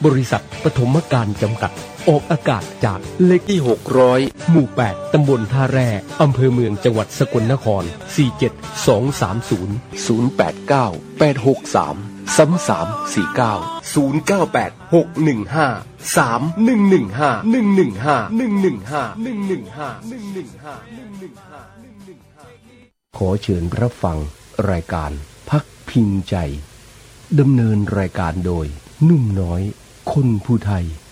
บริษัทปฐมการจำกัดออกอากาศจากเลขที่600หมู่8ตำบลท่าแร่อำเภอเมืองจังหวัดสกลนคร47230 089 863 3349 098 615 3115 115 115 115 ขอเชิญรับฟังรายการพักพิงใจดำเนินรายการโดยนุ่มน้อยคนผู้ไทย